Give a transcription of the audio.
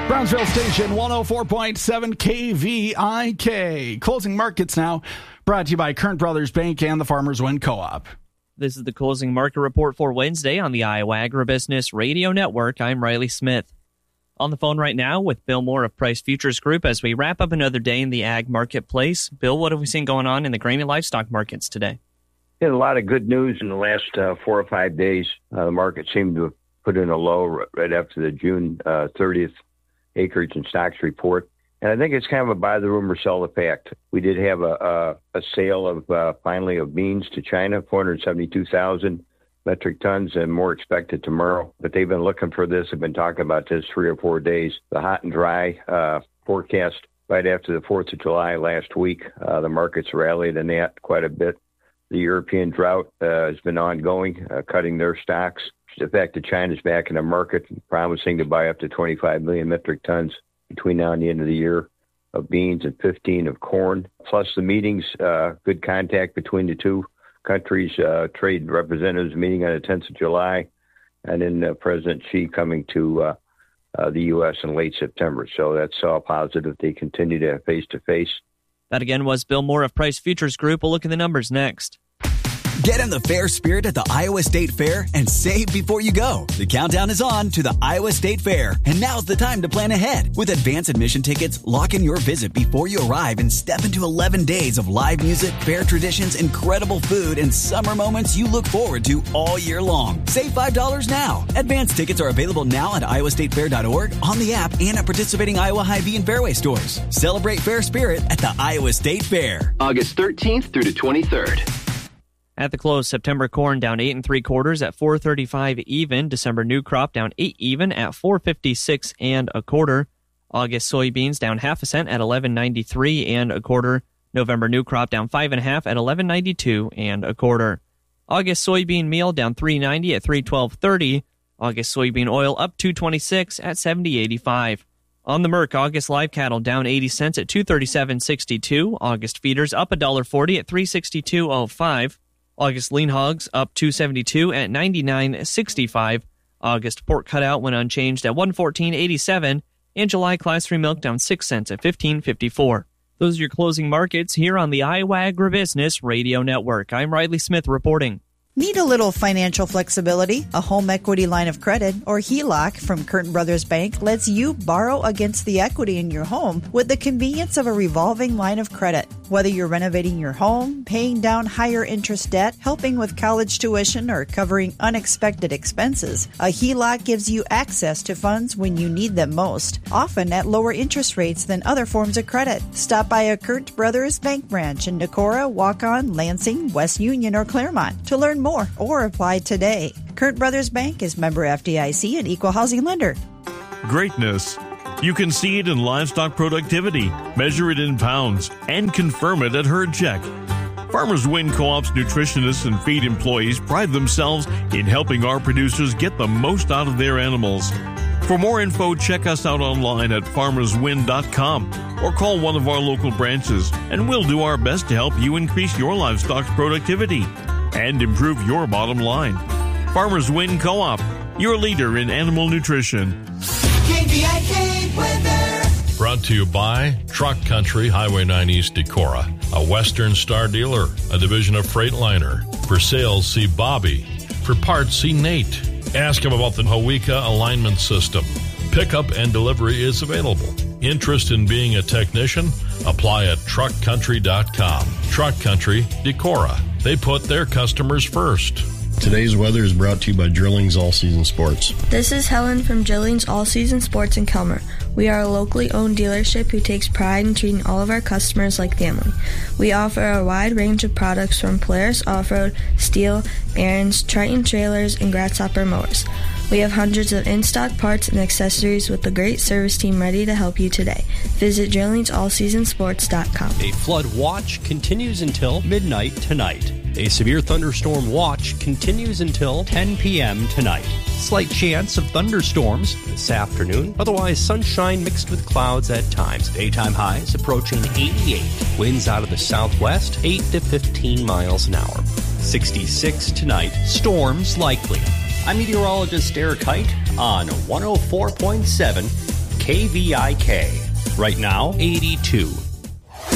Brownsville Station 104.7 KVIK. Closing markets now, brought to you by Current Brothers Bank and the Farmers Wind Co-op. This is the closing market report for Wednesday on the Iowa Agribusiness Radio Network. I'm Riley Smith. On the phone right now with Bill Moore of Price Futures Group as we wrap up another day in the ag marketplace. Bill, what have we seen going on in the grain and livestock markets today? A lot of good news in the last 4 or 5 days. The market seemed to have put in a low right after the June 30th acreage and stocks report. And I think it's kind of a buy the rumor, sell the fact. We did have a sale of finally of beans to China, 472,000 metric tons, and more expected tomorrow. But they've been looking for this. They've been talking about this 3 or 4 days. The hot and dry forecast right after the 4th of July last week, the markets rallied in that quite a bit. The European drought has been ongoing, cutting their stocks. The fact that China's back in the market, promising to buy up to 25 million metric tons between now and the end of the year of beans and 15 of corn. Plus the meetings, good contact between the two countries, trade representatives meeting on the 10th of July, and then President Xi coming to the U.S. in late September. So that's all positive. They continue to have face-to-face. That again was Bill Moore of Price Futures Group. We'll look at the numbers next. Get in the fair spirit at the Iowa State Fair and save before you go. The countdown is on to the Iowa State Fair, and now's the time to plan ahead. With advance admission tickets, lock in your visit before you arrive and step into 11 days of live music, fair traditions, incredible food, and summer moments you look forward to all year long. Save $5 now. Advance tickets are available now at iowastatefair.org, on the app, and at participating Iowa Hy-Vee and Fairway stores. Celebrate fair spirit at the Iowa State Fair. August 13th through the 23rd. At the close, September corn down 8 3/4 at $4.35 even. December new crop down 8 even at $4.56 1/4. August soybeans down 1/2 cent at $11.93 1/4. November new crop down 5 1/2 at $11.92 1/4. August soybean meal down $3.90 at $3.12.30. August soybean oil up $2.26 at $70.85. On the Merc, August live cattle down 80 cents at $237.62. August feeders up $1.40 at $362.05. August lean hogs up $2.72 at $99.65. August pork cutout went unchanged at $114.87. And July class 3 milk down 6 cents at $15.54. Those are your closing markets here on the Iowa Agribusiness Radio Network. I'm Riley Smith reporting. Need a little financial flexibility? A home equity line of credit, or HELOC, from Curtin Brothers Bank lets you borrow against the equity in your home with the convenience of a revolving line of credit. Whether you're renovating your home, paying down higher interest debt, helping with college tuition, or covering unexpected expenses, a HELOC gives you access to funds when you need them most, often at lower interest rates than other forms of credit. Stop by a Curtin Brothers Bank branch in Decorah, Waukon, Lansing, West Union, or Claremont to learn more or apply today. Curtin Brothers Bank is member FDIC and equal housing lender. Greatness. You can see it in livestock productivity, measure it in pounds, and confirm it at Herd Check. Farmers Wind Co-op's nutritionists and feed employees pride themselves in helping our producers get the most out of their animals. For more info, check us out online at farmerswind.com or call one of our local branches, and we'll do our best to help you increase your livestock's productivity and improve your bottom line. Farmers Wind Co-op, your leader in animal nutrition. KVIK weather. Brought to you by Truck Country, Highway 9 East Decorah, a Western Star dealer, a division of Freightliner. For sales, see Bobby. For parts, see Nate. Ask him about the Hawika alignment system. Pickup and delivery is available. Interest in being a technician? Apply at truckcountry.com. Truck Country, Decorah. They put their customers first. Today's weather is brought to you by Drillings All Season Sports. This is Helen from Drillings All Season Sports in Kelmer. We are a locally owned dealership who takes pride in treating all of our customers like family. We offer a wide range of products from Polaris Off-Road, Steel, Ariens, Triton trailers, and Grasshopper mowers. We have hundreds of in-stock parts and accessories with a great service team ready to help you today. Visit DrillingsAllSeasonSports.com. A flood watch continues until midnight tonight. A severe thunderstorm watch continues until 10 p.m. tonight. Slight chance of thunderstorms this afternoon. Otherwise, sunshine mixed with clouds at times. Daytime highs approaching 88. Winds out of the southwest, 8 to 15 miles an hour. 66 tonight. Storms likely. I'm meteorologist Eric Height on 104.7 KVIK. Right now, 82.